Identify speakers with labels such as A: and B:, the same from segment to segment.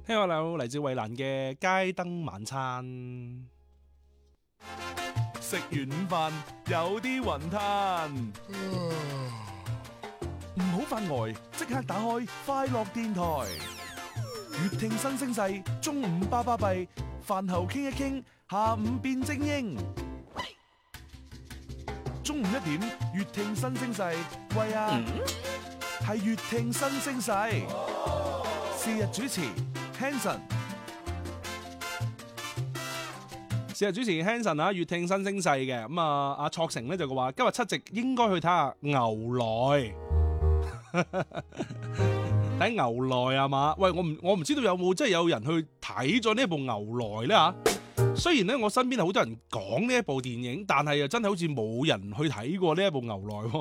A: 聽我有嚟自衛蘭嘅街燈晚餐。
B: 食完午飯有啲雲吞，唔好發呆，即刻打開快樂電台，粵聽新聲勢，中午巴巴閉，飯後傾一傾，下午變精英。中午1點，粵聽新聲勢，喂啊，係粵聽新聲勢，是日主持 Hanson。
A: 是日主持 Hanson 啊，粵聽新聲勢嘅咁啊，阿卓成咧就話今日7夕應該去睇下牛來，睇牛來係嘛？喂，我唔知道有冇真係有人去睇咗呢一部牛來咧嚇。雖然咧我身邊係好多人講呢一部電影，但係又真係好似冇人去睇過呢一部牛來喎。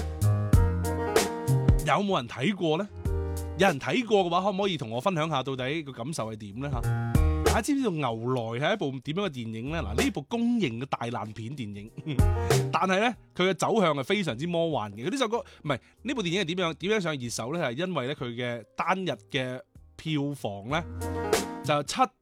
A: 有冇人睇過咧？有人睇過嘅話，可唔可以同我分享下到底個感受係點咧嚇？大家知唔知道牛來係一部點樣嘅電影咧？嗱，呢部公認嘅大爛片電影，但係咧佢嘅走向係非常之魔幻嘅。佢呢首歌唔係呢部電影係點樣上熱搜咧？係因為咧佢嘅單日嘅票房咧就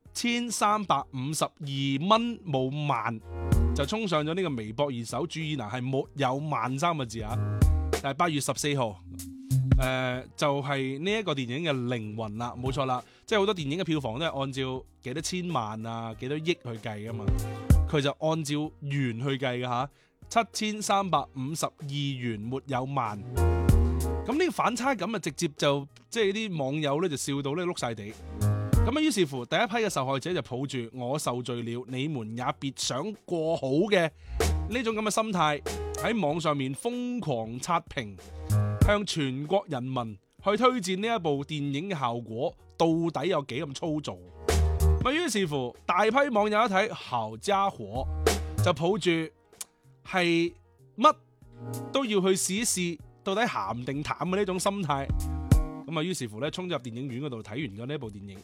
A: 7352蚊冇萬，就衝上咗呢個微博熱搜。注意嗱，係沒有萬3個字啊！但係8月14號。就係呢一個電影嘅靈魂啦，冇錯啦，即係好多電影嘅票房都係按照幾多千萬啊、幾多億去計噶嘛，佢就按照元去計嘅吓，7352元沒有萬。咁呢個反差感啊，直接就即係啲網友咧就笑到咧碌晒地。咁啊，於是乎第一批嘅受害者就抱住我受罪了，你們也別想過好嘅呢種咁嘅心態，喺網上面瘋狂刷屏。向全國人民去推薦呢一部電影嘅效果到底有幾咁粗糙？咁於是乎，大批網友一睇好家伙，就抱住係乜都要去試一試，到底鹹定淡嘅呢種心態。咁啊，於是乎咧，衝咗入電影院嗰度睇完咗呢一部電影，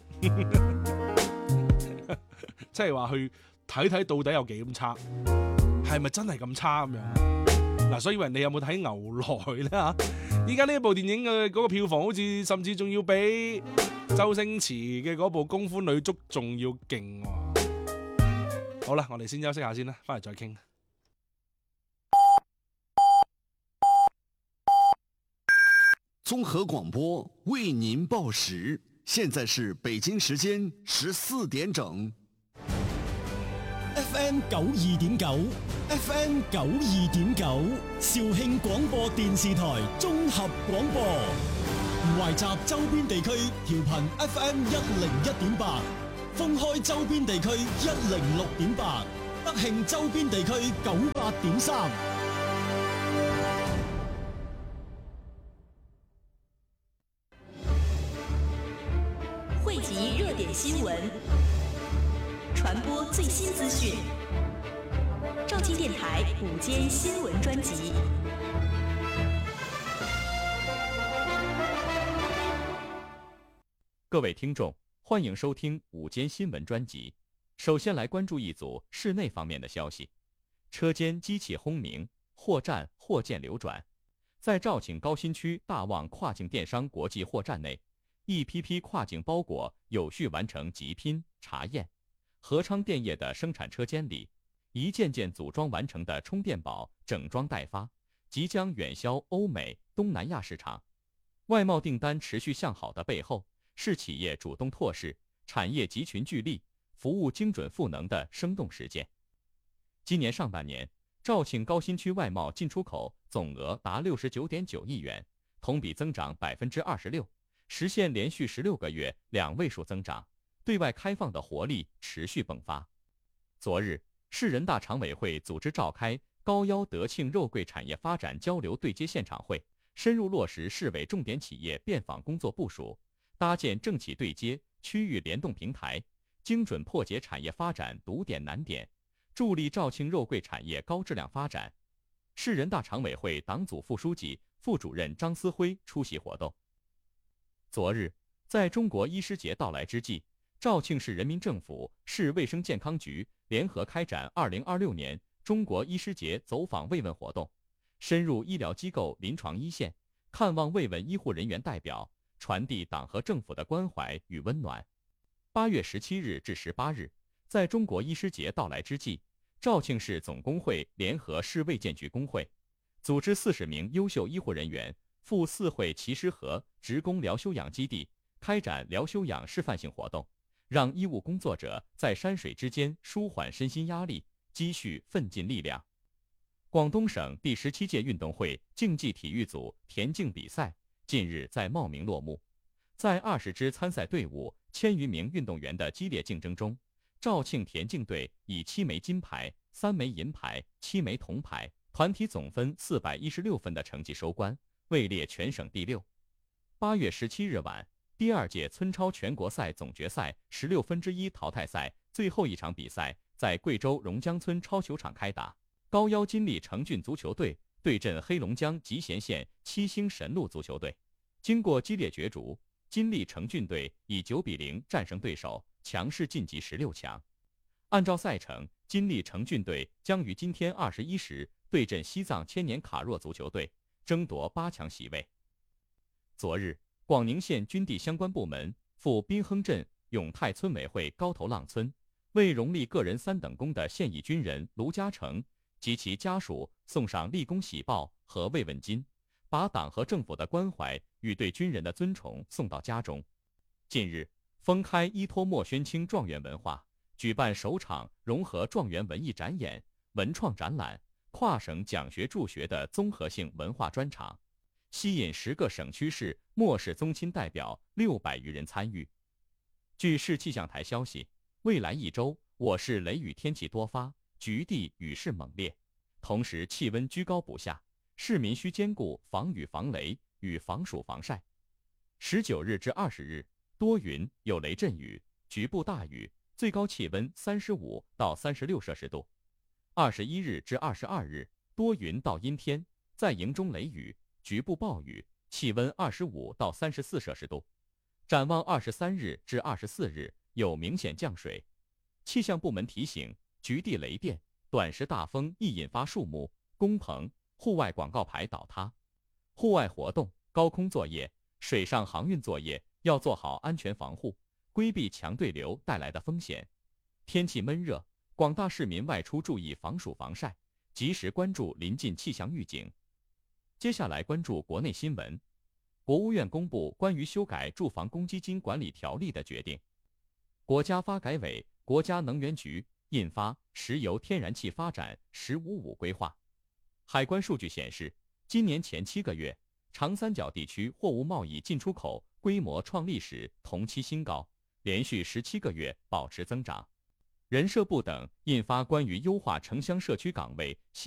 A: 即係話去睇睇到底有幾咁差，係咪真係咁差咁樣？嗱，所以話你有冇睇牛來咧嚇？依家呢一部電影嘅嗰個票房好似甚至仲要比周星馳嘅嗰部《功夫女足》仲要勁喎。好啦，我哋先休息下先啦，翻嚟再傾。
C: 綜合廣播為您報時，現在是北京時間14點整。
D: FM 92.9 FM 92.9肇慶廣播電視台綜合廣播，懷集周邊地區調頻 FM 101.8，封開周邊地區106.8，德慶周邊地區98.3。
E: 匯集熱點新聞，傳播最新資訊。兆基電台午間新聞專輯。
F: 各位聽眾，歡迎收聽午間新聞專輯。首先來關注一組室內方面的消息：車間機器轟鳴，貨站貨件流轉。在肇慶高新區大旺跨境電商國際貨站內，一批批跨境包裹有序完成集拼查驗。合昌電業的生產車間裡，一件件組裝完成的充電寶整裝待發，即將遠銷歐美、東南亞市場。外貿訂單持續向好的背後，是企業主動拓市、產業集群聚力、服務精準賦能的生動實踐。今年上半年，肇慶高新區外貿進出口總額達69.9億元，同比增長26%，實現連續16個月兩位數增長，對外開放的活力持續迸發。昨日，市人大常委會組織召開高腰德慶肉桂產業發展交流對接現場會，深入落實市委重點企業遍訪工作部署，搭建政企對接、區域聯動平台，精準破解產業發展堵點難點，助力肇慶肉桂產業高質量發展。市人大常委會黨組副書記、副主任張思輝出席活動。昨日，在中國醫師節到來之際，肇慶市人民政府、市衛生健康局聯合開展2026年中國醫師節走訪慰問活動，深入醫療機構臨床一線，看望慰問醫護人員代表，傳遞黨和政府的關懷與溫暖。 8月17日至18日，在中国医师节到来之际，肇庆市总工会联合市卫健局工会，组织40名优秀医护人员赴4会齐师河职工疗休养基地开展疗休养示范性活动，让医务工作者在山水之间舒缓身心压力，积蓄奋进力量。广东省第17届运动会竞技体育组田径比赛近日在茂名落幕。在20支参赛队伍、1000余名运动员的激烈竞争中，肇庆田径队以7枚金牌、3枚银牌、7枚铜牌，团体总分416分的成绩收官，位列全省第6。8月17日晚，第2届村超全国赛总决赛1/16淘汰赛最后一场比赛在贵州榕江村超球场开打。高腰金利城郡足球队对阵黑龙江集贤县7星神鹿足球队，经过激烈角逐，金利城郡队以9-0战胜对手，强势晋级16强。按照赛程，金利城郡队将于今天21时对阵西藏千年卡若足球队，争夺8强席位。昨日，广宁县军地相关部门赴滨亨镇永泰村委会高头浪村，为荣立个人3等功的现役军人卢嘉诚及其家属送上立功喜报和慰问金，把党和政府的关怀与对军人的尊崇送到家中。近日，封开依托莫宣清状元文化，举办首场融合状元文艺展演、文创展览、跨省讲学助学的综合性文化专场，吸引10个省区市末世宗亲代表600余人参与。据市气象台消息，未来1周我市雷雨天气多发，局地雨势猛烈，同时气温居高不下，市民需兼顾防雨防雷与防暑防晒。19日至20日，多云有雷阵雨，局部大雨，最高气温35到36摄氏度。21日至22日，多云到阴天，在营中雷雨，局部暴雨，气温25到34摄氏度。展望23日至24日，有明显降水。气象部门提醒，局地雷电、短时大风易引发树木、工棚、户外广告牌倒塌。户外活动、高空作业、水上航运作业要做好安全防护，规避强对流带来的风险。天气闷热，广大市民外出注意防暑防晒，及时关注临近气象预警。接下来关注国内新闻。国务院公布关于修改住房公积金管理条例的决定。国家发改委、国家能源局印发《石油天然气发展“十五五”规划》。海关数据显示，今年前7个月，长三角地区货物贸易进出口规模创历史同期新高，连续17个月保持增长。人社部等印发关于优化城乡社区岗位